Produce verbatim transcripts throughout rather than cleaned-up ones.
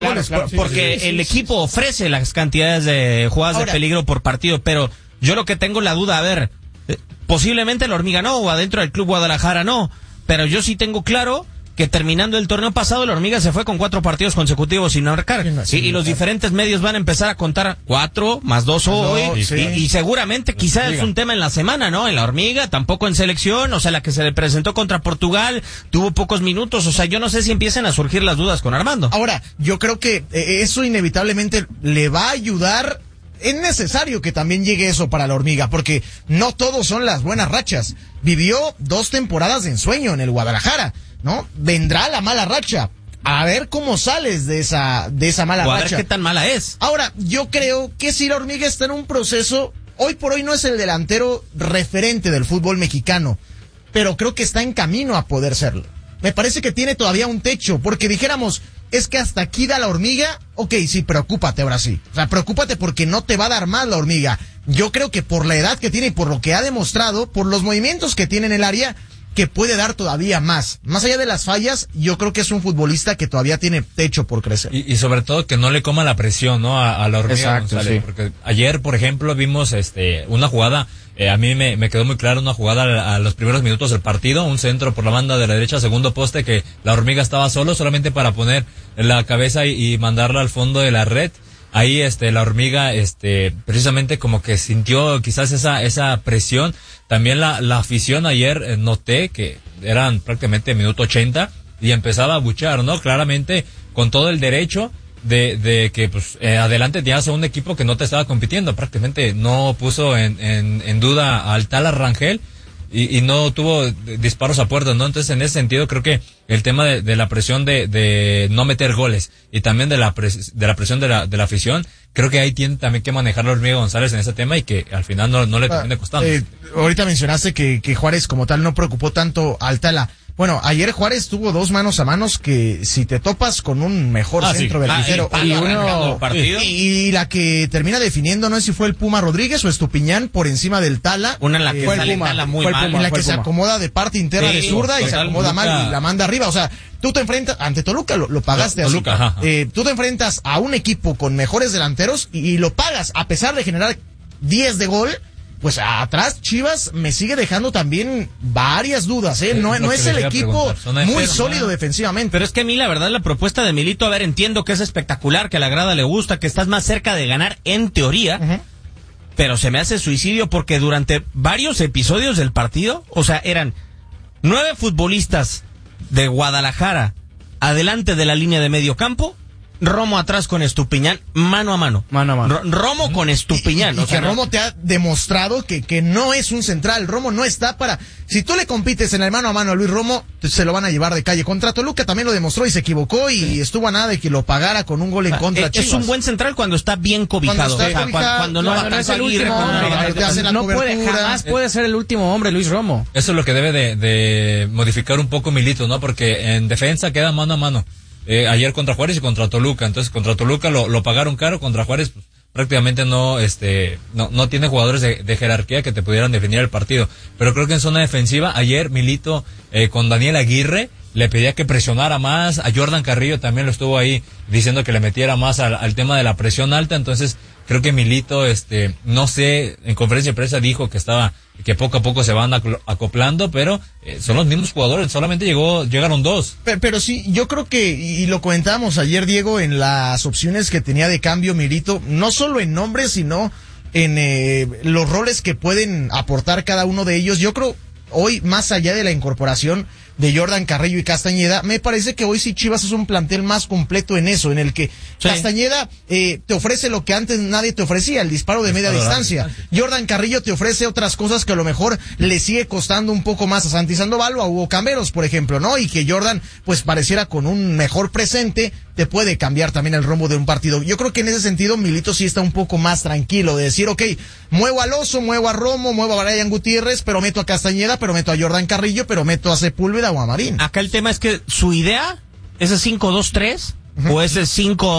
Claro, claro, sí, porque sí, sí, el sí, equipo ofrece las cantidades de jugadas Ahora, de peligro por partido, pero yo lo que tengo la duda, a ver, eh, posiblemente la Hormiga no, o adentro del Club Guadalajara no, pero yo sí tengo claro que terminando el torneo pasado la Hormiga se fue con cuatro partidos consecutivos sin marcar, Sí, y, y los diferentes medios van a empezar a contar cuatro más dos hoy, No, y, sí. y, y seguramente quizás es un tema en la semana, ¿no? En la Hormiga, tampoco en selección, o sea, la que se le presentó contra Portugal, tuvo pocos minutos, o sea, yo no sé si empiezan a surgir las dudas con Armando. Ahora, yo creo que eh, eso inevitablemente le va a ayudar. Es necesario que también llegue eso para la Hormiga, porque no todos son las buenas rachas. Vivió dos temporadas de ensueño en el Guadalajara, ¿no? Vendrá la mala racha. A ver cómo sales de esa, de esa mala O a ver racha. qué tan mala es. Ahora, yo creo que si la Hormiga está en un proceso, hoy por hoy no es el delantero referente del fútbol mexicano, pero creo que está en camino a poder serlo. Me parece que tiene todavía un techo, porque dijéramos, es que hasta aquí da la Hormiga, ok, sí, preocúpate ahora sí. O sea, preocúpate porque no te va a dar más la Hormiga. Yo creo que por la edad que tiene y por lo que ha demostrado, por los movimientos que tiene en el área, que puede dar todavía más. Más allá de las fallas, yo creo que es un futbolista que todavía tiene techo por crecer. Y, y sobre todo que no le coma la presión, ¿no? A, a la Hormiga Exacto, González, sí. porque ayer, por ejemplo, vimos este una jugada, eh, a mí me, me quedó muy claro una jugada a, a los primeros minutos del partido, un centro por la banda de la derecha, segundo poste, que la Hormiga estaba solo, solamente para poner la cabeza y, y mandarla al fondo de la red. Ahí este la Hormiga este precisamente como que sintió quizás esa esa presión. También la la afición ayer eh, noté que eran prácticamente minuto ochenta y empezaba a buchar, ¿no? Claramente con todo el derecho de de que pues eh, adelante tenías a un equipo que no te estaba compitiendo, prácticamente no puso en en, en duda al Tala Rangel. Y, y no tuvo disparos a puerta, ¿no? Entonces, en ese sentido, creo que el tema de, de la presión de, de no meter goles y también de la pres, de la presión de la, de la afición, creo que ahí tiene también que manejar la Hormiga González en ese tema y que al final no, no le termine costando. Eh, ahorita mencionaste que, que Juárez como tal no preocupó tanto al Tala. Bueno, ayer Juárez tuvo dos manos a manos que si te topas con un mejor Ah, centro sí. vertigero Ah, el y palo uno arrancando el partido. y, y la que termina definiendo no sé si fue el Puma Rodríguez o Estupiñán por encima del Tala. Una en la que fue el sale Puma, Tala muy fue el mal. Puma, en la fue que el se Puma. acomoda de parte interna Sí, de zurda y se total, acomoda Toluca. mal y la manda arriba. O sea, tú te enfrentas ante Toluca, lo, lo pagaste así. Toluca, ajá. Eh, tú te enfrentas a un equipo con mejores delanteros y, y lo pagas a pesar de generar diez de gol. Pues atrás Chivas me sigue dejando también varias dudas, ¿eh? No, Es lo no que es les el iba a equipo preguntar. Zona muy enferma. sólido defensivamente. Pero es que a mí la verdad la propuesta de Milito, a ver, entiendo que es espectacular, que a la grada le gusta, que estás más cerca de ganar en teoría, Ujú. pero se me hace suicidio porque durante varios episodios del partido, o sea, eran nueve futbolistas de Guadalajara adelante de la línea de medio campo, Romo atrás con Estupiñán, mano a mano. Mano a mano. Ro- Romo con Estupiñán. Y, o y sea, que Romo te ha demostrado que, que no es un central. Romo no está para... Si tú le compites en el mano a mano a Luis Romo, te- se lo van a llevar de calle. Contra Toluca también lo demostró y se equivocó y sí. estuvo a nada de que lo pagara con un gol en contra. es, es un buen central cuando está bien cobijado. Cuando está O sea, cobijado, cuando, cuando no cuando va no es tanto el Aguirre, último cuando no hombre, va cuando te hace la no puede, cobertura. jamás puede ser el último hombre Luis Romo. Eso es lo que debe de, de modificar un poco Milito, ¿no? Porque en defensa queda mano a mano. Eh, ayer contra Juárez y contra Toluca. Entonces, contra Toluca lo, lo pagaron caro, contra Juárez pues, prácticamente no, este, no, no tiene jugadores de, de jerarquía que te pudieran definir el partido. Pero creo que en zona defensiva, ayer Milito eh, con Daniel Aguirre le pedía que presionara más. A Jordan Carrillo también lo estuvo ahí diciendo que le metiera más al, al tema de la presión alta. Entonces, creo que Milito, este, no sé, en conferencia de prensa dijo que estaba, que poco a poco se van acoplando, pero eh, son los mismos jugadores, solamente llegó, llegaron dos. Pero, pero sí, yo creo que, y lo comentábamos ayer, Diego, en las opciones que tenía de cambio Milito, no solo en nombres, sino en eh, los roles que pueden aportar cada uno de ellos. Yo creo, hoy, más allá de la incorporación de Jordan Carrillo y Castañeda, me parece que hoy sí Chivas es un plantel más completo en eso, en el que sí. Castañeda eh, te ofrece lo que antes nadie te ofrecía, el disparo de media distancia. Jordan Carrillo te ofrece otras cosas que a lo mejor le sigue costando un poco más a Santi Sandoval o a Hugo Camberos, por ejemplo, ¿no? Y que Jordan, pues pareciera con un mejor presente, te puede cambiar también el rumbo de un partido. Yo creo que en ese sentido Milito sí está un poco más tranquilo de decir, ok, muevo al Oso, muevo a Romo, muevo a Brian Gutiérrez, pero meto a Castañeda, pero meto a Jordan Carrillo, pero meto a Sepúlveda o a Marín. Acá el tema es que su idea, ese cinco dos tres uh-huh. o ese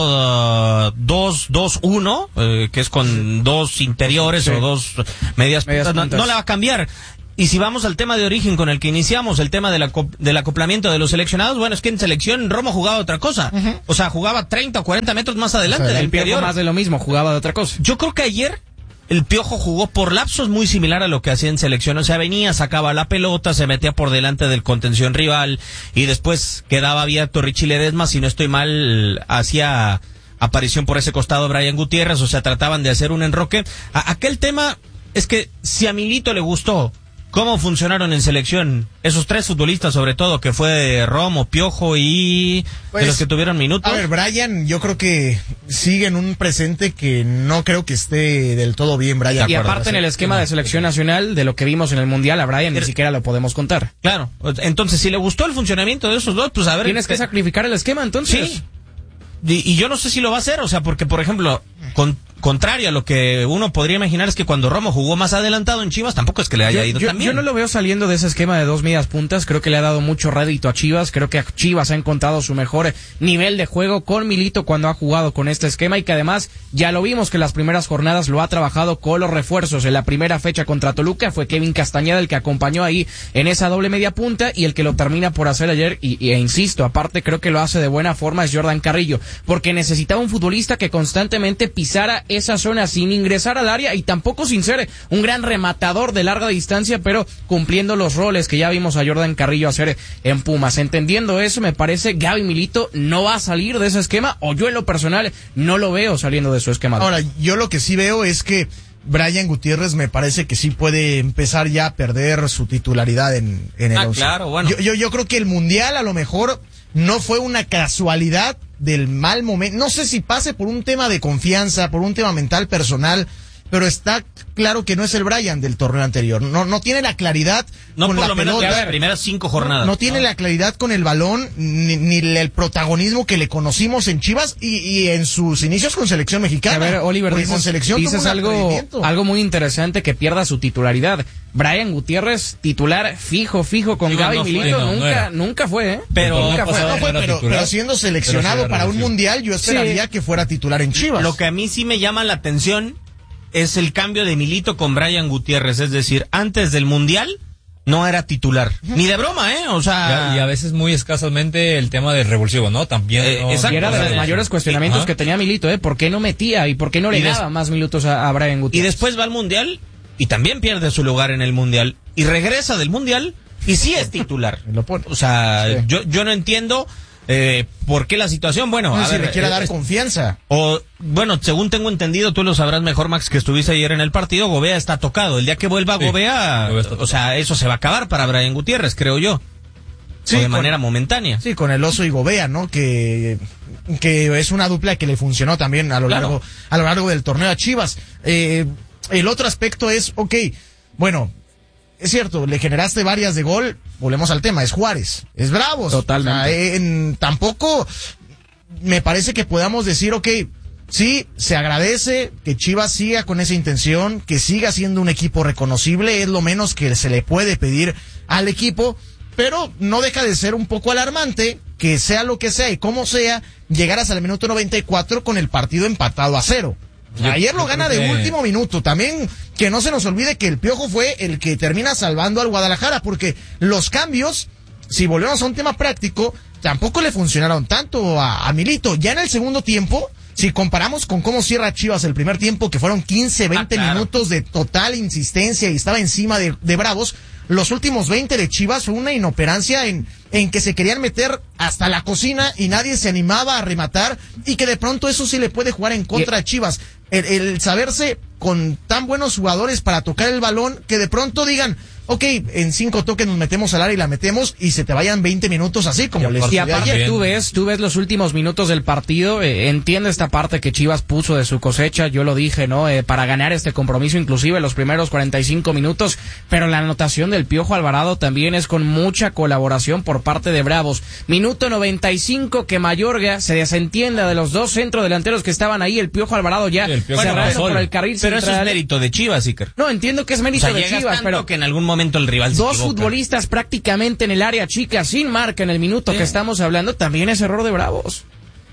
cinco dos dos uno, eh, que es con dos interiores sí. o dos medias, medias puntas, no, no la va a cambiar. Y si vamos al tema de origen con el que iniciamos, el tema del, aco- del acoplamiento de los seleccionados, bueno, es que en selección Romo jugaba otra cosa. Uh-huh. O sea, jugaba treinta o cuarenta metros más adelante. O sea, del el Piojo interior. más de lo mismo, jugaba de otra cosa. Yo creo que ayer el Piojo jugó por lapsos muy similar a lo que hacía en selección. O sea, venía, sacaba la pelota, se metía por delante del contención rival y después quedaba abierto Richie Ledesma, si no estoy mal, hacía aparición por ese costado Brian Gutiérrez. O sea, trataban de hacer un enroque. A- aquel tema es que si a Milito le gustó cómo funcionaron en selección esos tres futbolistas, sobre todo, que fue Romo, Piojo y Pues, de los que tuvieron minutos. A ver, Brian, yo creo que sigue en un presente que no creo que esté del todo bien, Brian. Y aparte en el esquema de selección nacional, de lo que vimos en el Mundial, a Brian ni siquiera lo podemos contar. Claro, entonces si le gustó el funcionamiento de esos dos, pues a ver. Tienes que sacrificar el esquema, entonces. Sí. Y, y yo no sé si lo va a hacer, o sea, porque, por ejemplo, con, contrario a lo que uno podría imaginar, es que cuando Romo jugó más adelantado en Chivas, tampoco es que le haya Yo, ido yo, tan bien. yo no lo veo saliendo de ese esquema de dos medias puntas. Creo que le ha dado mucho rédito a Chivas. Creo que Chivas ha encontrado su mejor nivel de juego con Milito cuando ha jugado con este esquema y que además ya lo vimos que las primeras jornadas lo ha trabajado con los refuerzos. En la primera fecha contra Toluca fue Kevin Castañeda el que acompañó ahí en esa doble media punta y el que lo termina por hacer ayer. Y, y e insisto, aparte creo que lo hace de buena forma es Jordan Carrillo, porque necesitaba un futbolista que constantemente pisara esa zona sin ingresar al área y tampoco sin ser un gran rematador de larga distancia, pero cumpliendo los roles que ya vimos a Jordan Carrillo hacer en Pumas. Entendiendo eso, me parece Gaby Milito no va a salir de ese esquema, o yo en lo personal no lo veo saliendo de su esquema. Ahora, yo lo que sí veo es que Brian Gutiérrez me parece que sí puede empezar ya a perder su titularidad en, en el Ah, once. claro, bueno. Yo, yo, yo creo que el Mundial a lo mejor no fue una casualidad del mal momento. No sé si pase por un tema de confianza, por un tema mental personal, pero está claro que no es el Brian del torneo anterior. No, no tiene la claridad No con por la lo menos pelota. las primeras cinco jornadas. No tiene la claridad con el balón, ni, ni el protagonismo que le conocimos en Chivas y, y en sus inicios con selección mexicana. A ver, Oliver, Porque dices, con selección tuvo dices un algo, atrevimiento. algo muy interesante, que pierda su titularidad. Brian Gutiérrez, titular fijo, fijo con Digo, Gaby no fue, Milito, no, no nunca, era. nunca fue, ¿eh? Pero- nunca fue. No fue, era pero, titular, pero siendo pero seleccionado sí era para un revisión. mundial, yo esperaría Sí. que fuera titular en Chivas. Lo que a mí sí me llama la atención es el cambio de Milito con Brian Gutiérrez. Es decir, antes del Mundial no era titular. Ni de broma, ¿eh? O sea... Y a veces muy escasamente el tema del revulsivo, ¿no? También. Eh, no- exacto. Y era de los Sí. mayores cuestionamientos Ajá. que tenía Milito, ¿eh? ¿Por qué no metía y por qué no le Y des- daba más minutos a, a Brian Y Gutiérrez? después va al Mundial y también pierde su lugar en el Mundial. Y regresa del Mundial y sí es titular. Lo pone. O sea, Sí. yo, yo no entiendo eh, por qué la situación. Bueno, No a sé si ver, le quiera eh, dar es- confianza. O, bueno, según tengo entendido, tú lo sabrás mejor, Max, que estuviste ayer en el partido, Gobea está tocado. El día que vuelva Sí, Gobea, Gobea está o sea, eso se va a acabar para Brian Gutiérrez, creo yo. Sí, o de con- manera momentánea. Sí, con el Oso y Gobea, ¿no? Que, que es una dupla que le funcionó también a lo Claro. largo, a lo largo del torneo a Chivas. Eh, el otro aspecto es, ok, bueno, es cierto, le generaste varias de gol, volvemos al tema, es Juárez, es Bravos. Totalmente. O sea, en- tampoco me parece que podamos decir, ok, sí, se agradece que Chivas siga con esa intención, que siga siendo un equipo reconocible, es lo menos que se le puede pedir al equipo, pero no deja de ser un poco alarmante que sea lo que sea y como sea, llegaras al minuto noventa y cuatro con el partido empatado a cero. Yo- Ayer lo yo gana creo de que- último minuto. También que no se nos olvide que el Piojo fue el que termina salvando al Guadalajara, porque los cambios, si volvemos a un tema práctico, tampoco le funcionaron tanto a, a Milito. Ya en el segundo tiempo, si comparamos con cómo cierra Chivas el primer tiempo, que fueron quince, veinte Ah, claro. minutos de total insistencia y estaba encima de, de Bravos, los últimos veinte de Chivas fue una inoperancia en, en que se querían meter hasta la cocina y nadie se animaba a rematar, y que de pronto eso sí le puede jugar en contra a Chivas. El, el saberse con tan buenos jugadores para tocar el balón, que de pronto digan, ok, en cinco toques nos metemos al área y la metemos, y se te vayan veinte minutos así como Y les Y aparte- aparte También. tú ves, tú ves los últimos minutos del partido, eh, entiende esta parte que Chivas puso de su cosecha, yo lo dije, ¿no? Eh, para ganar este compromiso, inclusive los primeros cuarenta y cinco minutos, pero la anotación del Piojo Alvarado también es con mucha colaboración por parte de Bravos. Minuto noventa y cinco que Mayorga se desentienda de los dos centrodelanteros que estaban ahí, el Piojo Alvarado ya Sí, el Piojo cerrando estaba por solo. el carril Pero eso es central. mérito de Chivas, Iker. No, entiendo que es O mérito sea, de llegas Chivas, tanto pero que en algún momento el rival se dos equivoca. futbolistas prácticamente en el área chica, sin marca en el minuto Sí. que estamos hablando, también es error de Bravos.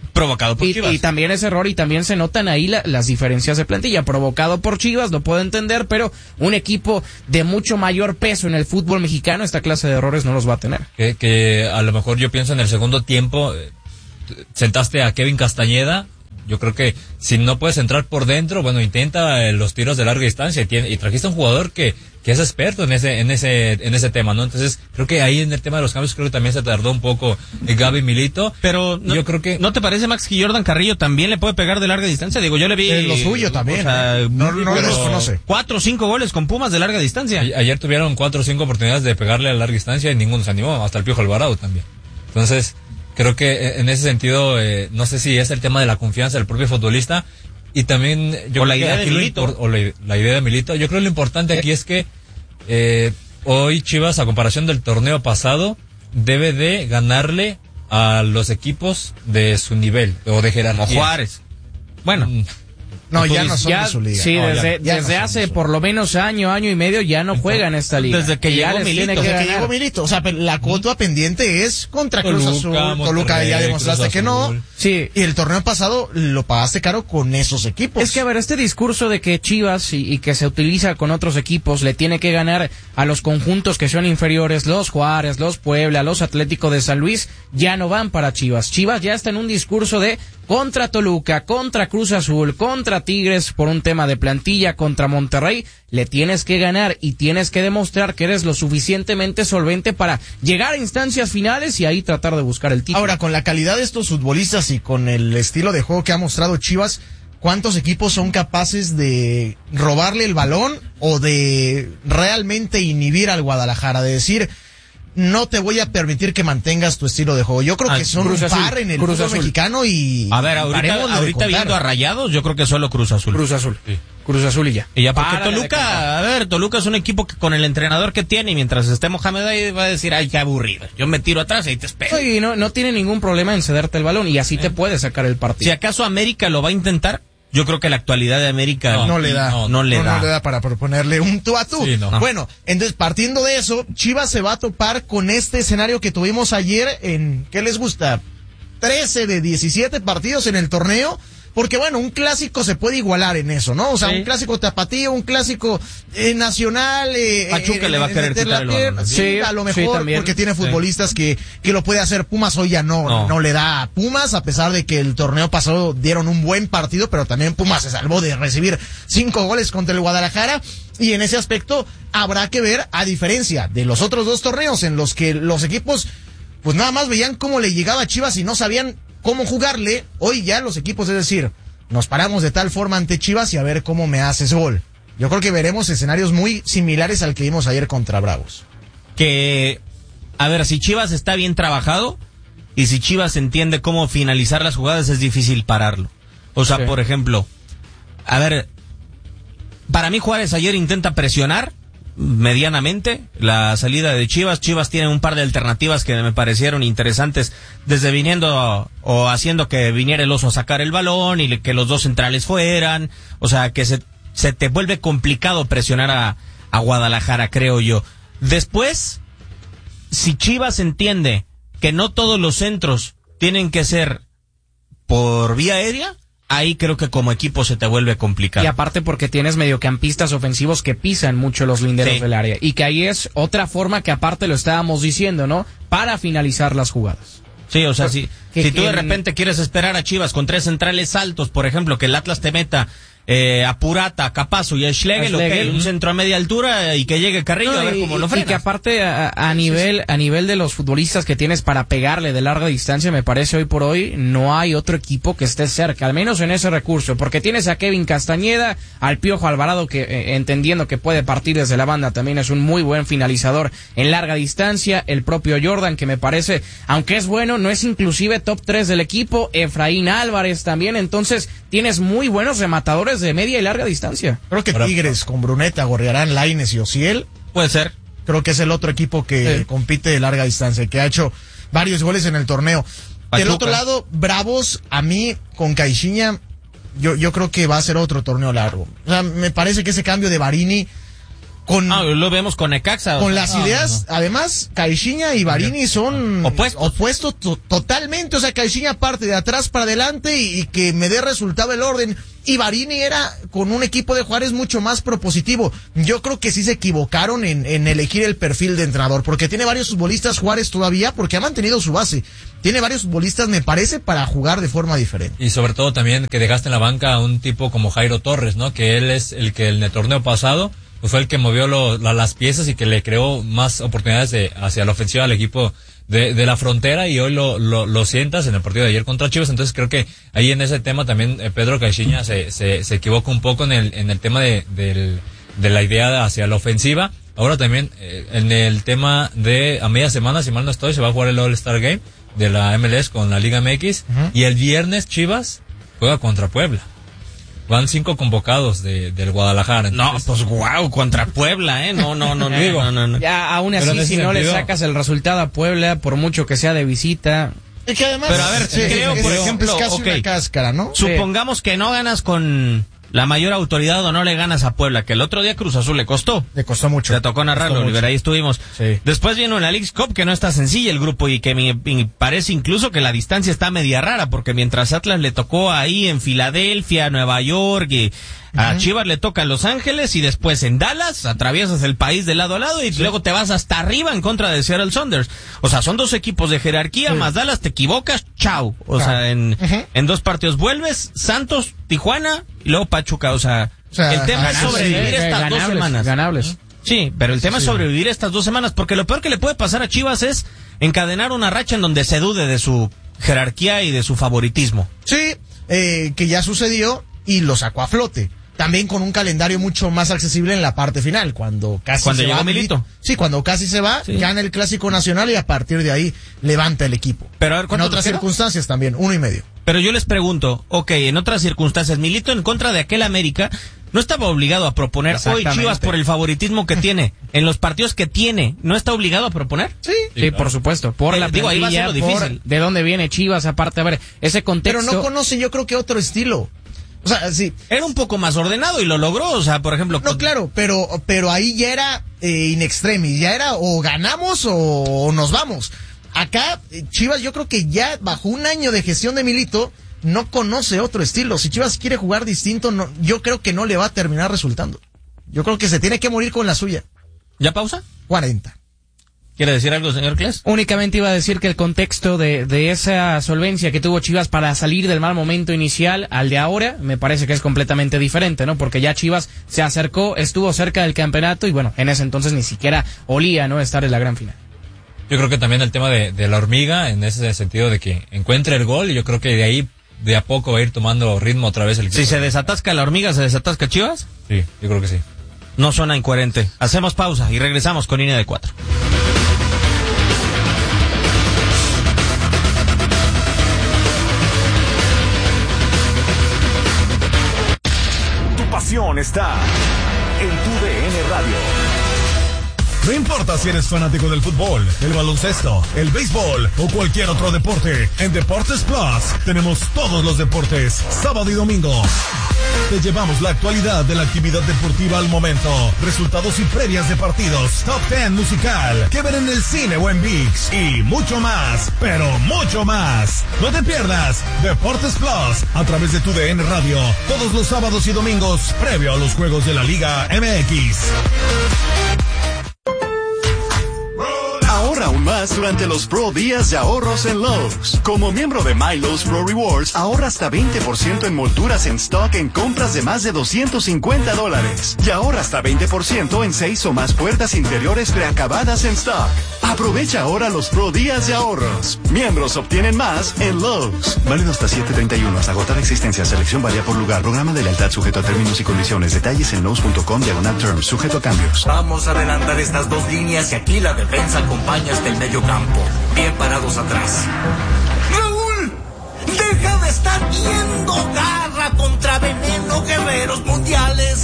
Provocado por y, Chivas. y también ese error, y también se notan ahí la, las diferencias de plantilla. Provocado por Chivas, lo puedo entender, pero un equipo de mucho mayor peso en el fútbol mexicano, esta clase de errores no los va a tener. Que, que a lo mejor yo pienso en el segundo tiempo, eh, sentaste a Kevin Castañeda. Yo creo que si no puedes entrar por dentro, bueno, intenta eh, los tiros de larga distancia y, tiene, y trajiste a un jugador que, que es experto en ese, en ese, en ese tema, ¿no? Entonces, creo que ahí en el tema de los cambios, creo que también se tardó un poco eh, Gaby Milito. Pero no, yo creo que ¿no te parece, Max, que Jordan Carrillo también le puede pegar de larga distancia? Digo, yo le vi Es lo suyo también. O sea, ¿eh? No, no lo pero desconoce. Cuatro o cinco goles con Pumas de larga distancia. a- ayer tuvieron cuatro o cinco oportunidades de pegarle a larga distancia y ninguno se animó, hasta el Piojo Alvarado también. Entonces, creo que en ese sentido, eh, no sé si es el tema de la confianza del propio futbolista y también yo O creo la que idea de aquí lo Milito. impor- o la, la idea de Milito. Yo creo que lo importante aquí es que eh, hoy Chivas, a comparación del torneo pasado, debe de ganarle a los equipos de su nivel o de jerarquía. Como Juárez. Bueno, Mm, No, Tú ya no dices, son Ya, de su liga. sí, No, ya- desde, ya no desde son hace de su por lo menos año, año y medio ya no juega en esta liga. Desde que Y ya llegó les Milito, tiene O que sea, que ganar. llegó Milito. O sea, pero la cuota pendiente es contra Cruz Toluca, Azul. Toluca Monterrey, ya demostraste Cruz que no. Azul. Sí. Y el torneo pasado lo pagaste caro con esos equipos. Es que, a ver, este discurso de que Chivas y, y que se utiliza con otros equipos le tiene que ganar a los conjuntos que son inferiores, los Juárez, los Puebla, los Atlético de San Luis, ya no van para Chivas. Chivas ya está en un discurso de contra Toluca, contra Cruz Azul, contra Tigres por un tema de plantilla, contra Monterrey. Le tienes que ganar y tienes que demostrar que eres lo suficientemente solvente para llegar a instancias finales y ahí tratar de buscar el título. Ahora, con la calidad de estos futbolistas y con el estilo de juego que ha mostrado Chivas, ¿cuántos equipos son capaces de robarle el balón o de realmente inhibir al Guadalajara? De decir, no te voy a permitir que mantengas tu estilo de juego. Yo creo Ah, que son Cruz un Azul, par en el Cruz fútbol Azul. mexicano y... a ver, ahorita, paremos de ahorita contar. viendo a Rayados, yo creo que solo Cruz Azul. Cruz Azul. Sí. Cruz Azul y ya. Y ya porque Párale de contar. Toluca, a ver, Toluca es un equipo que con el entrenador que tiene y mientras esté Mohamed ahí va a decir, ay, qué aburrido. Yo me tiro atrás y ahí te espero. Y no, no tiene ningún problema en cederte el balón y así te puede sacar el Si partido. acaso América lo va a intentar, yo creo que la actualidad de América No, No le da. No, no le no, da. no le da para proponerle un tú a tú. Sí, no. Bueno, entonces partiendo de eso, Chivas se va a topar con este escenario que tuvimos ayer en, ¿qué les gusta? trece de diecisiete partidos en el torneo. Porque bueno, un clásico se puede igualar en eso, ¿no? O sea, Sí. un clásico tapatío, un clásico eh, nacional. Eh, Pachuca eh, le va a eh, querer meter quitar la el pierna. balón. Sí, Sí, a lo sí, mejor también. porque tiene Sí. futbolistas que, que lo puede hacer. Pumas hoy ya no, no, No. le da a Pumas, a pesar de que el torneo pasado dieron un buen partido, pero también Pumas se salvó de recibir cinco goles contra el Guadalajara. Y en ese aspecto habrá que ver, a diferencia de los otros dos torneos en los que los equipos pues nada más veían cómo le llegaba a Chivas y no sabían cómo jugarle, hoy ya los equipos, es decir, nos paramos de tal forma ante Chivas y a ver cómo me haces gol. Yo creo que veremos escenarios muy similares al que vimos ayer contra Bravos. Que, a ver, si Chivas está bien trabajado y si Chivas entiende cómo finalizar las jugadas, es difícil pararlo. O sea, Sí. por ejemplo, a ver, para mí Juárez ayer intenta presionar medianamente la salida de Chivas. Chivas tiene un par de alternativas que me parecieron interesantes, desde viniendo o haciendo que viniera el Oso a sacar el balón y que los dos centrales fueran. O sea, que se, se te vuelve complicado presionar a, a Guadalajara, creo yo. Después, si Chivas entiende que no todos los centros tienen que ser por vía aérea, ahí creo que como equipo se te vuelve complicado. Y aparte porque tienes mediocampistas ofensivos que pisan mucho los linderos Sí. del área. Y que ahí es otra forma que aparte lo estábamos diciendo, ¿no? Para finalizar las jugadas. Sí, o sea, si, que- si tú de que- repente quieres esperar a Chivas con tres centrales altos, por ejemplo, que el Atlas te meta eh, a Purata, a Capazo y a Schlegel, A Schlegel. ok, un centro a media altura y que llegue Carrillo No, a ver y, cómo lo y frenas. que aparte a, a nivel a nivel de los futbolistas que tienes para pegarle de larga distancia, me parece hoy por hoy no hay otro equipo que esté cerca, al menos en ese recurso, porque tienes a Kevin Castañeda, al Piojo Alvarado que eh, entendiendo que puede partir desde la banda también es un muy buen finalizador en larga distancia, el propio Jordan que me parece, aunque es bueno, no es inclusive top tres del equipo, Efraín Álvarez también, entonces tienes muy buenos rematadores de media y larga distancia. Creo que Ahora- Tigres con Bruneta, Gorriarán, Lainez y Ociel, Puede ser. creo que es el otro equipo que Sí. compite de larga distancia, que ha hecho varios goles en el torneo. Pachuca. Del otro lado, Bravos, a mí, con Caixinha, yo, yo creo que va a ser otro torneo largo. O sea, me parece que ese cambio de Barini con Ah, lo vemos con Necaxa. con o sea, las no, ideas, no. además, Caixinha y Barini son Opuestos. opuestos to- totalmente, o sea, Caixinha parte de atrás para adelante y, y que me dé resultado el orden, y Barini era con un equipo de Juárez mucho más propositivo. Yo creo que sí se equivocaron en, en elegir el perfil de entrenador, porque tiene varios futbolistas Juárez todavía, porque ha mantenido su base, tiene varios futbolistas, me parece, para jugar de forma diferente. Y sobre todo también que dejaste en la banca a un tipo como Jairo Torres, ¿no? Que él es el que en el torneo pasado pues fue el que movió lo, la, las piezas y que le creó más oportunidades de, hacia la ofensiva al equipo de, de la Frontera, y hoy lo, lo, lo sientas en el partido de ayer contra Chivas. Entonces creo que ahí en ese tema también eh, Pedro Caixinha se, se, se equivoca un poco en el, en el tema de, del, de la idea hacia la ofensiva. Ahora también eh, en el tema de a media semana, si mal no estoy, se va a jugar el All-Star Game de la M L S con la Liga M X, uh-huh. Y el viernes Chivas juega contra Puebla. Van cinco convocados de, del Guadalajara. Entonces, no, pues wow, contra Puebla, ¿eh? No, no, no, no, digo, no, no, no. Ya, aún así, si sentido, no le sacas el resultado a Puebla, por mucho que sea de visita. Es que además, pero a ver, sí, creo, es, por es, ejemplo, es casi okay, una cáscara, ¿no? Supongamos que no ganas con la mayor autoridad o no le ganas a Puebla, que el otro día Cruz Azul le costó. Le costó mucho. Le tocó narrarlo, Oliver, ahí estuvimos. Sí. Después vino la Leagues Cup, que no está sencilla el grupo y que me, me parece incluso que la distancia está media rara, porque mientras Atlas le tocó ahí en Filadelfia, Nueva York, y a uh-huh. Chivas le toca en Los Ángeles, y después en Dallas, atraviesas el país de lado a lado, y sí. luego te vas hasta arriba en contra de Seattle Sounders. O sea, son dos equipos de jerarquía, sí. más Dallas, te equivocas, chao. O claro. sea, en, uh-huh. en dos partidos vuelves, Santos, Tijuana, y luego Pachuca, o sea... O sea, el tema ganables, es sobrevivir sí, estas ganables, dos semanas. Ganables. Sí, pero el tema sí, es sobrevivir sí. estas dos semanas, porque lo peor que le puede pasar a Chivas es encadenar una racha en donde se dude de su jerarquía y de su favoritismo. Sí, eh, que ya sucedió y lo sacó a flote. También con un calendario mucho más accesible en la parte final, cuando casi cuando se llegó va. Milito. Sí, cuando casi se va, sí. gana el Clásico Nacional y a partir de ahí levanta el equipo. Pero a ver, en otras circunstancias también, uno y medio. Pero yo les pregunto, ok, en otras circunstancias, Milito en contra de aquel América no estaba obligado a proponer. Hoy Chivas, por el favoritismo que tiene, en los partidos que tiene, ¿no está obligado a proponer? Sí, sí, sí por supuesto. Por eh, la digo, ahí va a ser lo difícil. ¿De dónde viene Chivas? Aparte, a ver, ese contexto... Pero no conoce, yo creo que otro estilo. O sea, sí. Era un poco más ordenado y lo logró, o sea, por ejemplo... No, con... claro, pero pero ahí ya era eh, in extremis, ya era o ganamos o, o nos vamos. Acá, Chivas, yo creo que ya bajo un año de gestión de Milito, no conoce otro estilo. Si Chivas quiere jugar distinto, no, yo creo que no le va a terminar resultando. Yo creo que se tiene que morir con la suya. ¿Ya pausa? cuarenta. ¿Quiere decir algo, señor Kles? Únicamente iba a decir que el contexto de, de esa solvencia que tuvo Chivas para salir del mal momento inicial al de ahora, me parece que es completamente diferente, ¿no? Porque ya Chivas se acercó, estuvo cerca del campeonato y bueno, en ese entonces ni siquiera olía, ¿no?, estar en la gran final. Yo creo que también el tema de, de la hormiga, en ese sentido de que encuentre el gol, y yo creo que de ahí de a poco va a ir tomando ritmo otra vez el equipo. Si se desatasca la hormiga, ¿se desatasca Chivas? Sí, yo creo que sí. No suena incoherente. Hacemos pausa y regresamos con línea de cuatro. Está en tu D N Radio. No importa si eres fanático del fútbol, el baloncesto, el béisbol o cualquier otro deporte, en Deportes Plus tenemos todos los deportes, sábado y domingo. Te llevamos la actualidad de la actividad deportiva al momento, resultados y previas de partidos, top ten musical, que ver en el cine o en ViX y mucho más, pero mucho más. No te pierdas Deportes Plus a través de tu D N Radio, todos los sábados y domingos, previo a los juegos de la Liga M X. Ahorra aún más durante los Pro Días de ahorros en Lowe's. Como miembro de My Lowe's Pro Rewards, ahorra hasta veinte por ciento en molduras en stock en compras de más de doscientos cincuenta dólares. Y ahorra hasta veinte por ciento en seis o más puertas interiores preacabadas en stock. Aprovecha ahora los Pro Días de ahorros. Miembros obtienen más en Lowe's. Válido hasta siete treinta y uno, hasta agotar existencia. Selección varía por lugar. Programa de lealtad sujeto a términos y condiciones. Detalles en Lowe's punto com diagonal terms. Sujeto a cambios. Vamos a adelantar estas dos líneas y aquí la defensa acompaña hasta el medio campo, bien parados atrás. ¡Raúl! ¡Deja de estar viendo! ¡Garra contra veneno, guerreros mundiales!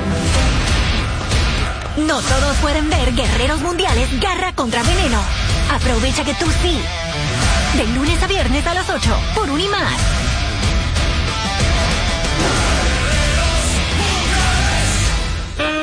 No todos pueden ver Guerreros Mundiales Garra contra Veneno. Aprovecha que tú sí. De lunes a viernes a las ocho, por Unimás.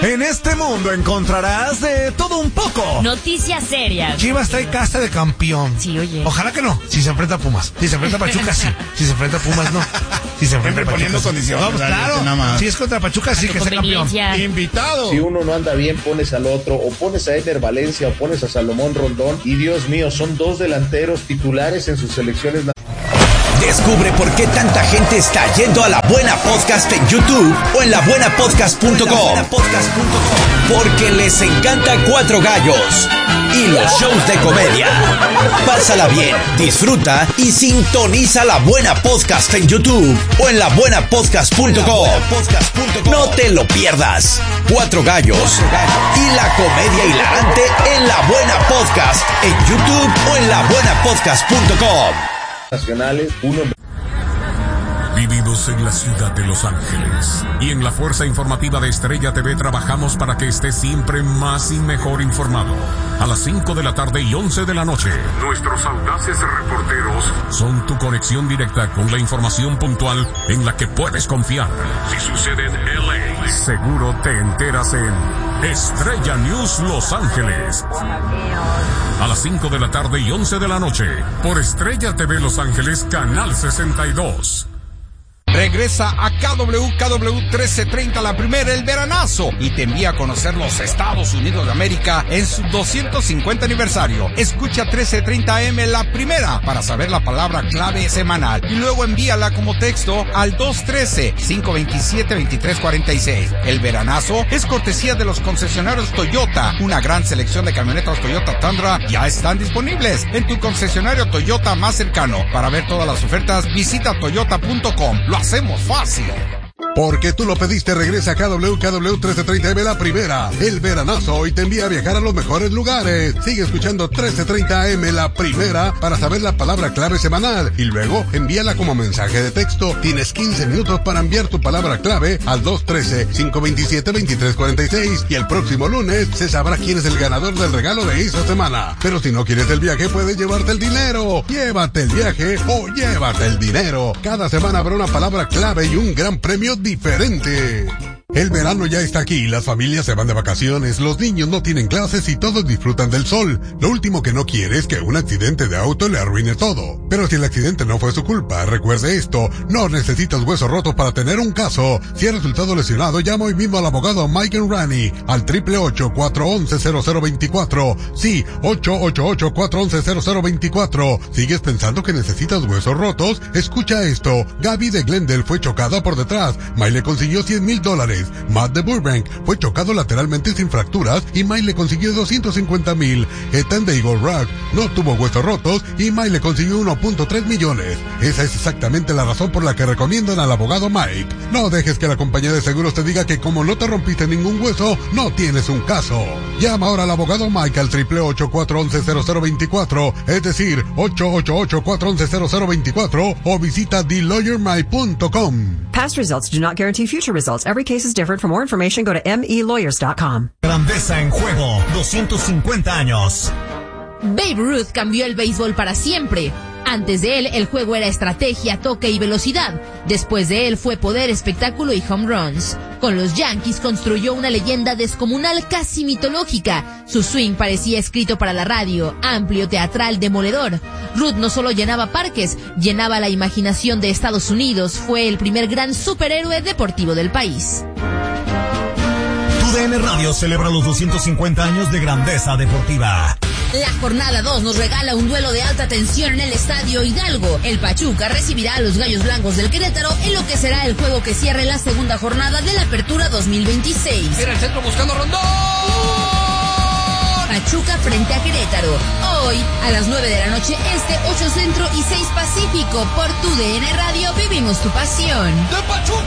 En este mundo encontrarás de todo un poco. Noticias serias. Chivas trae casa de campeón. Sí, oye. Ojalá que no. Si se enfrenta a Pumas. Si se enfrenta a Pachuca, sí. Si se enfrenta a Pumas, no. Si se enfrenta a Pachuca, poniendo sí. condiciones. No, pues claro. Si es contra Pachuca, sí que sea campeón. Invitado. Si uno no anda bien, pones al otro. O pones a Eder Valencia o pones a Salomón Rondón. Y Dios mío, son dos delanteros titulares en sus selecciones. Descubre por qué tanta gente está yendo a La Buena Podcast en YouTube o en la buena podcast punto com. Porque les encanta Cuatro Gallos y los shows de comedia. Pásala bien, disfruta y sintoniza La Buena Podcast en YouTube o en la buena podcast punto com. No te lo pierdas. Cuatro Gallos y la comedia hilarante en La Buena Podcast en YouTube o en la buena podcast punto com. Nacionales, uno. Vivimos en la ciudad de Los Ángeles y en la Fuerza Informativa de Estrella T V trabajamos para que estés siempre más y mejor informado. A las cinco de la tarde y once de la noche, nuestros audaces reporteros son tu conexión directa con la información puntual en la que puedes confiar. Si sucede en L A, seguro te enteras en Estrella News Los Ángeles. A las cinco de la tarde y once de la noche, por Estrella T V Los Ángeles, Canal sesenta y dos. Regresa a K W K W trece treinta La Primera, el veranazo, y te envía a conocer los Estados Unidos de América en su doscientos cincuenta aniversario. Escucha trece treinta A M La Primera para saber la palabra clave semanal y luego envíala como texto al dos uno tres, cinco dos siete, dos tres cuatro seis. El veranazo es cortesía de los concesionarios Toyota. Una gran selección de camionetas Toyota Tundra ya están disponibles en tu concesionario Toyota más cercano. Para ver todas las ofertas, visita toyota punto com. Lo hacemos fácil. Porque tú lo pediste, regresa a K W K W trece treinta M La Primera, el veranazo, y te envía a viajar a los mejores lugares. Sigue escuchando trece treinta A M La Primera para saber la palabra clave semanal y luego envíala como mensaje de texto. Tienes quince minutos para enviar tu palabra clave al dos uno tres, cinco dos siete, dos tres cuatro seis y el próximo lunes se sabrá quién es el ganador del regalo de esta semana. Pero si no quieres el viaje, puedes llevarte el dinero. Llévate el viaje o llévate el dinero. Cada semana habrá una palabra clave y un gran premio diferente. El verano ya está aquí, las familias se van de vacaciones, los niños no tienen clases y todos disfrutan del sol. Lo último que no quiere es que un accidente de auto le arruine todo. Pero si el accidente no fue su culpa, recuerde esto, no necesitas huesos rotos para tener un caso. Si has resultado lesionado, llama hoy mismo al abogado Mike Enrani al triple ocho, cuatro once, cero cero veinticuatro. Sí, ocho ocho ocho, cuatro once, cero cero veinticuatro. ¿Sigues pensando que necesitas huesos rotos? Escucha esto, Gaby de Glendale fue chocada por detrás, Mike le consiguió cien mil dólares. Matt de Burbank fue chocado lateralmente sin fracturas y Mike le consiguió doscientos cincuenta mil. Ethan de Eagle Rock no tuvo huesos rotos y Mike le consiguió uno punto tres millones. Esa es exactamente la razón por la que recomiendan al abogado Mike. No dejes que la compañía de seguros te diga que como no te rompiste ningún hueso, no tienes un caso. Llama ahora al abogado Mike al triple ocho, cuatro once, cero cero veinticuatro, es decir, ocho ocho ocho, cuatro once, cero cero veinticuatro o visita the lawyer mike punto com. Past results do not guarantee future results. Every case is different. For more information, go to m e lawyers dot com. Grandeza en juego, doscientos cincuenta años. Babe Ruth cambió el béisbol para siempre. Antes de él, el juego era estrategia, toque y velocidad. Después de él fue poder, espectáculo y home runs. Con los Yankees construyó una leyenda descomunal, casi mitológica. Su swing parecía escrito para la radio, amplio, teatral, demoledor. Ruth no solo llenaba parques, llenaba la imaginación de Estados Unidos. Fue el primer gran superhéroe deportivo del país. Tu D N Radio celebra los doscientos cincuenta años de grandeza deportiva. La jornada dos nos regala un duelo de alta tensión en el Estadio Hidalgo. El Pachuca recibirá a los Gallos Blancos del Querétaro en lo que será el juego que cierre la segunda jornada de la Apertura dos mil veintiséis. Era el centro buscando Rondón. Pachuca frente a Querétaro. Hoy, a las nueve de la noche este, ocho Centro y seis Pacífico. Por tu D N Radio vivimos tu pasión. ¡De Pachuca!